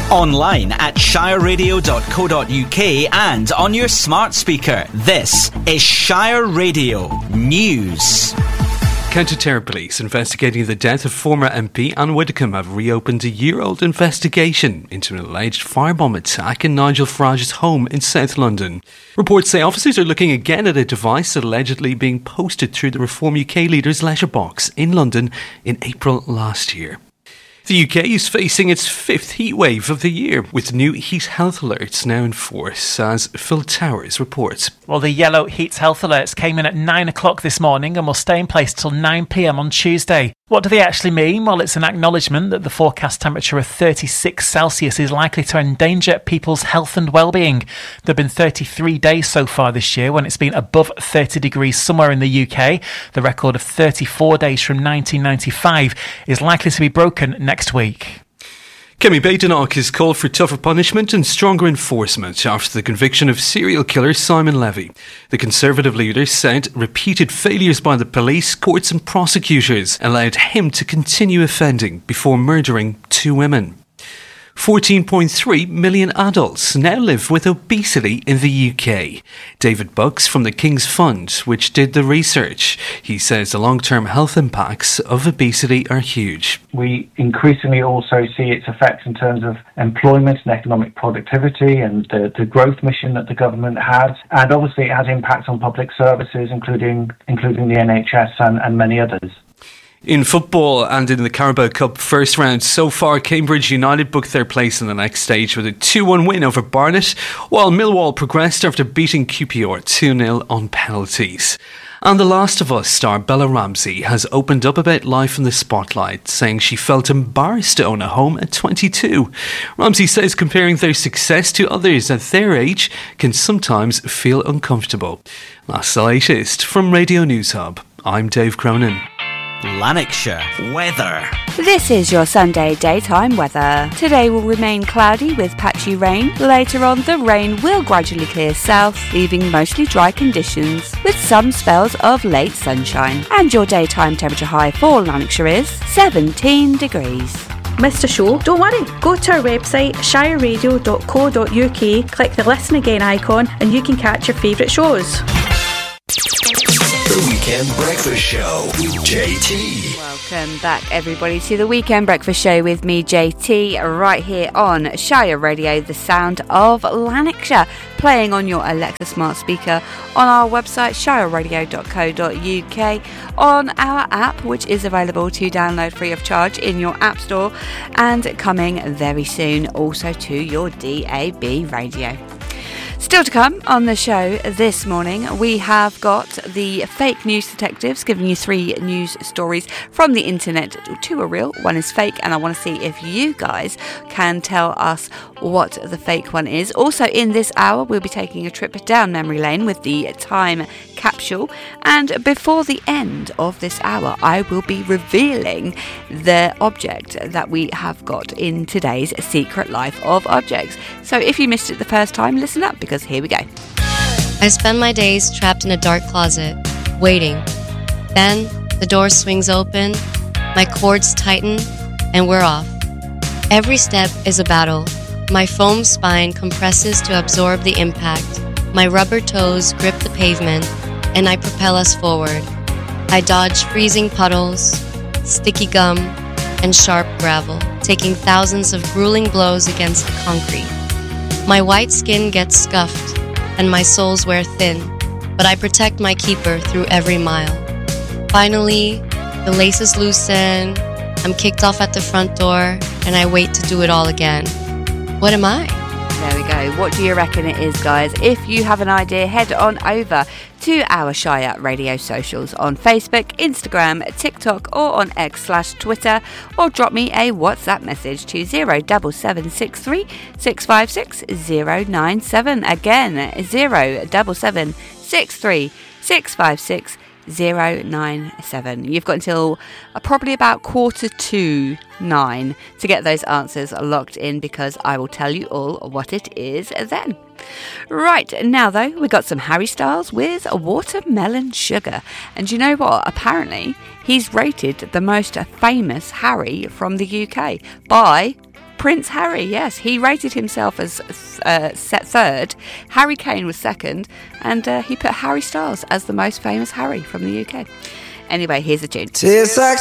Online at shireradio.co.uk and on your smart speaker. This is Shire Radio News. County Tyrone Police investigating the death of former MP Anne Widdecombe have reopened a year-old investigation into an alleged firebomb attack in Nigel Farage's home in South London. Reports say officers are looking again at a device allegedly being posted through the Reform UK leader's letterbox in London in April last year. The UK is facing its fifth heatwave of the year, with new heat health alerts now in force, as Phil Towers reports. Well, the yellow heat health alerts came in at 9 o'clock this morning and will stay in place till 9 p.m. on Tuesday. What do they actually mean? Well, it's an acknowledgement that the forecast temperature of 36 Celsius is likely to endanger people's health and well-being. There have been 33 days so far this year when it's been above 30 degrees somewhere in the UK. The record of 34 days from 1995 is likely to be broken next week. Kemi Badenoch has called for tougher punishment and stronger enforcement after the conviction of serial killer Simon Levy. The Conservative leader said repeated failures by the police, courts and prosecutors allowed him to continue offending before murdering two women. 14.3 million adults now live with obesity in the UK. David Bucks from the King's Fund, which did the research. He says the long-term health impacts of obesity are huge. We increasingly also see its effects in terms of employment and economic productivity and the growth mission that the government has. And obviously it has impacts on public services, including the NHS and many others. In football and in the Carabao Cup first round, so far Cambridge United booked their place in the next stage with a 2-1 win over Barnet, while Millwall progressed after beating QPR 2-0 on penalties. And The Last of Us star Bella Ramsey has opened up about life in the spotlight, saying she felt embarrassed to own a home at 22. Ramsey says comparing their success to others at their age can sometimes feel uncomfortable. That's the latest from Radio News Hub. I'm Dave Cronin. Lanarkshire weather. This is your Sunday daytime weather. Today will remain cloudy with patchy rain. Later on, the rain will gradually clear south, leaving mostly dry conditions with some spells of late sunshine. And your daytime temperature high for Lanarkshire is 17 degrees. Missed a show? Don't worry. Go to our website shireradio.co.uk, click the Listen Again icon and you can catch your favourite shows. The Weekend Breakfast Show with JT. Welcome back, everybody, to the Weekend Breakfast Show with me, JT, right here on Shire Radio, the sound of Lanarkshire, playing on your Alexa smart speaker, on our website, shireradio.co.uk, on our app, which is available to download free of charge in your app store, and coming very soon also to your DAB radio. Still to come on the show this morning, we have got the fake news detectives giving you 3 news stories from the internet. 2 are real, 1 is fake, and I want to see if you guys can tell us what the fake one is. Also in this hour, we'll be taking a trip down memory lane with the time capsule, and before the end of this hour, I will be revealing the object that we have got in today's Secret Life of Objects. So if you missed it the first time, listen up, because here we go. I spend my days trapped in a dark closet, waiting. Then the door swings open, my cords tighten, and we're off. Every step is a battle. My foam spine compresses to absorb the impact. My rubber toes grip the pavement, and I propel us forward. I dodge freezing puddles, sticky gum, and sharp gravel, taking thousands of grueling blows against the concrete. My white skin gets scuffed, and my soles wear thin, but I protect my keeper through every mile. Finally, the laces loosen, I'm kicked off at the front door, and I wait to do it all again. What am I? There we go. What do you reckon it is, guys? If you have an idea, head on over to our Shire Radio socials on Facebook, Instagram, TikTok, or on X/Twitter, or drop me a WhatsApp message to 07763 656 097. Again, 07763 656 097. You've got until probably about 9:15 to get those answers locked in, because I will tell you all what it is then. Right, now though, we got some Harry Styles with Watermelon Sugar. And you know what? Apparently, he's rated the most famous Harry from the UK by Prince Harry, yes. He rated himself as set third. Harry Kane was second. And he put Harry Styles as the most famous Harry from the UK. Anyway, here's a tune.